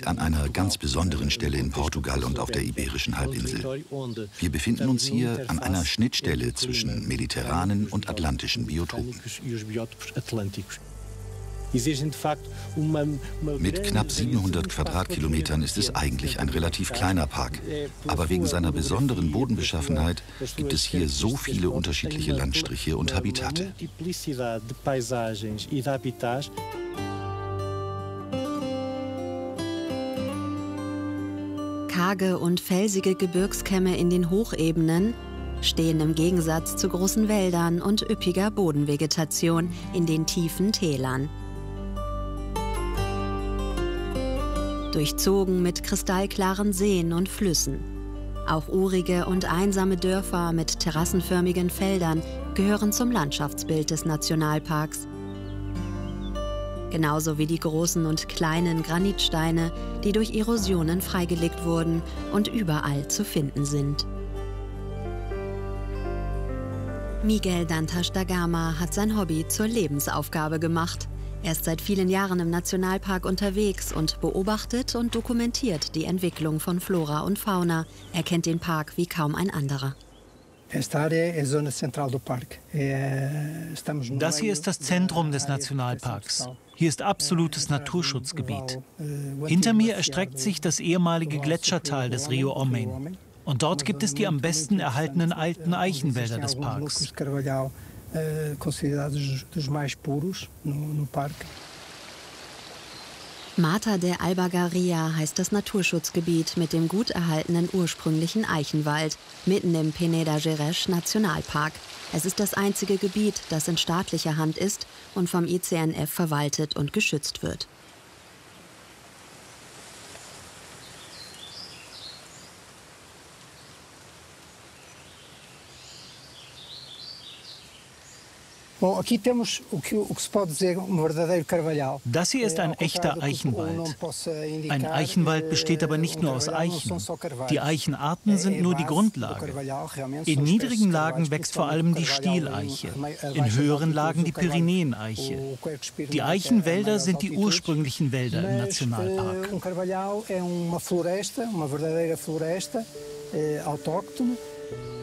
an einer ganz besonderen Stelle in Portugal und auf der Iberischen Halbinsel. Wir befinden uns hier an einer Schnittstelle zwischen mediterranen und atlantischen Biotopen. Mit knapp 700 Quadratkilometern ist es eigentlich ein relativ kleiner Park. Aber wegen seiner besonderen Bodenbeschaffenheit gibt es hier so viele unterschiedliche Landstriche und Habitate. Karge und felsige Gebirgskämme in den Hochebenen stehen im Gegensatz zu großen Wäldern und üppiger Bodenvegetation in den tiefen Tälern. Durchzogen mit kristallklaren Seen und Flüssen. Auch urige und einsame Dörfer mit terrassenförmigen Feldern gehören zum Landschaftsbild des Nationalparks. Genauso wie die großen und kleinen Granitsteine, die durch Erosionen freigelegt wurden und überall zu finden sind. Miguel Dantas da Gama hat sein Hobby zur Lebensaufgabe gemacht. Er ist seit vielen Jahren im Nationalpark unterwegs und beobachtet und dokumentiert die Entwicklung von Flora und Fauna. Er kennt den Park wie kaum ein anderer. Das hier ist das Zentrum des Nationalparks. Hier ist absolutes Naturschutzgebiet. Hinter mir erstreckt sich das ehemalige Gletschertal des Rio Homem. Und dort gibt es die am besten erhaltenen alten Eichenwälder des Parks. Mata de Albergaria heißt das Naturschutzgebiet mit dem gut erhaltenen ursprünglichen Eichenwald, mitten im Peneda Gerês Nationalpark. Es ist das einzige Gebiet, das in staatlicher Hand ist und vom ICNF verwaltet und geschützt wird. Das hier ist ein echter Eichenwald. Ein Eichenwald besteht aber nicht nur aus Eichen. Die Eichenarten sind nur die Grundlage. In niedrigen Lagen wächst vor allem die Stieleiche, in höheren Lagen die Pyrenäeneiche. Die Eichenwälder sind die ursprünglichen Wälder im Nationalpark.